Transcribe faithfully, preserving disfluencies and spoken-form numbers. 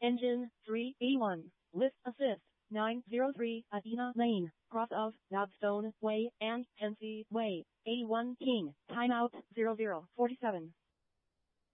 Engine three eighty-one. Lift assist nine oh three Adena Lane, cross of Gladstone Way and Hensey Way. eighty-one King. Timeout zero zero forty-seven.